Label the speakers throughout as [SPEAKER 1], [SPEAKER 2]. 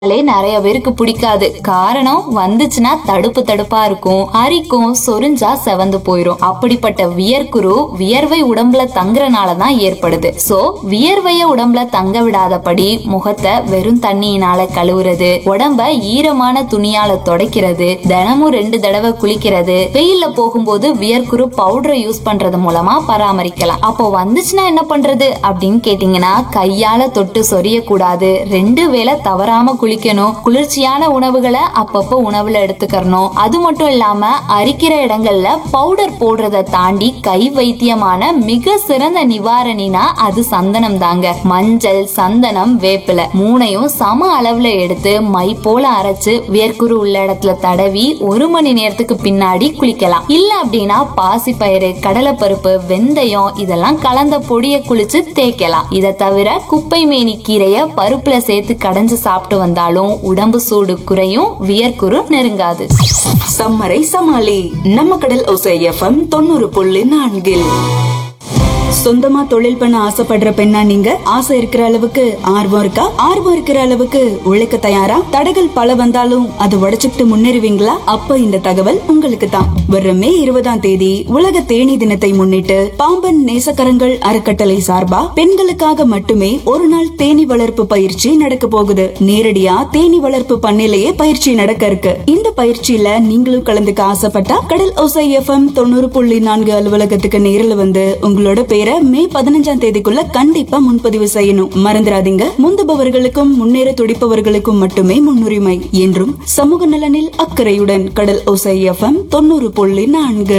[SPEAKER 1] நிறைய பேருக்கு பிடிக்காது. காரணம் வந்துச்சுன்னா தடுப்பு தடுப்பா இருக்கும், அரிக்கும், சொரிஞ்சா செவந்து போயிரும். அப்படிப்பட்ட வியர்க்குரு வியர்வை உடம்புல தங்குறனாலதான் ஏற்படுது. சோ வியர்வைய உடம்புல தங்க விடாதபடி முகத்தை வெறும் தண்ணியினால கழுவுறது, உடம்ப ஈரமான துணியால துடைக்கிறது, தினமும் 2 தடவை குளிக்கிறது, வெயில்ல போகும்போது வியர்க்குரு பவுடரை யூஸ் பண்றது மூலமா பராமரிக்கலாம். அப்போ வந்துச்சுன்னா என்ன பண்றது அப்படின்னு கேட்டீங்கன்னா, கையால தொட்டு சொரிய கூடாது, 2 வேளை தவறாம குளிக்கணும், குளிர்ச்சியான உணவுகளை அப்பப்போ உணவுல எடுத்துக்கணும். அது மட்டும் இல்லாம அரிக்கிற இடங்கள்ல பவுடர் போடுறத தாண்டி கை வைத்தியமான மிக சிறந்த நிவாரணினா அது சந்தனம் தாங்க. மஞ்சள், சந்தனம், வேப்பிலை 3ஐயும் சம அளவுல எடுத்து மை போல அரைச்சு வியர்க்குரு உள்ள இடத்துல தடவி 1 மணி நேரத்துக்கு பின்னாடி குளிக்கலாம். இல்ல அப்படின்னா பாசிப்பயிறு, கடலைப்பருப்பு, வெந்தயம் இதெல்லாம் கலந்த பொடிய குளிச்சு தேய்க்கலாம். இதை தவிர குப்பை மேனி கீரைய பருப்புல சேர்த்து கடைஞ்சு சாப்பிட்டு வந்தாலும் உடம்பு சூடு குறையும், வியர்க்குரு நெருங்காது.
[SPEAKER 2] சம்மரை சமாளி நம்ம கடல் ஓசை எஃப்எம் 90.4. சொந்தமா தொழில் பண்ண ஆசைப்படுற பெண்ணா நீங்க? ஆசை இருக்கிற அளவுக்கு ஆர்வம் இருக்கா? ஆர்வம் இருக்கிற அளவுக்கு உழைக்க தயாரா? தடைகள் பல வந்தாலும் அதை உடைச்சுக்கிட்டு முன்னேறுவீங்களா? அப்ப இந்த தகவல் உங்களுக்கு தான். வர மே 20ஆம் தேதி உலக தேனீ தினத்தை முன்னிட்டு பாம்பன் நேசக்கரங்கள் அறக்கட்டளை சார்பா பெண்களுக்காக மட்டுமே ஒரு நாள் தேனீ வளர்ப்பு பயிற்சி நடக்க போகுது. நேரடியா தேனீ வளர்ப்பு பண்ணையிலேயே பயிற்சி நடக்க இருக்கு. இந்த பயிற்சியில நீங்களும் கலந்துக்க ஆசைப்பட்டா கடல் ஓசை எஃப்எம் 90.4 அலுவலகத்துக்கு நேரில் வந்து உங்களோட பேரை மே 15ஆம் தேதிக்குள்ள கண்டிப்பா முன்பதிவு செய்யணும். மறந்துடாதீங்க. முந்துபவர்களுக்கும் முன்னேற துடிப்பவர்களுக்கும் மட்டுமே முன்னுரிமை. என்றும் சமூக நலனில் அக்கறையுடன் கடல் ஓசை எஃப்எம் 90.4.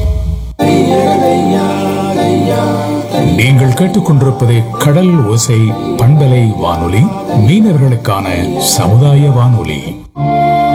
[SPEAKER 3] நீங்கள் கேட்டுக்கொண்டிருப்பது கடல் ஓசை பண்பலை வானொலி, மீனவர்களுக்கான சமுதாய வானொலி.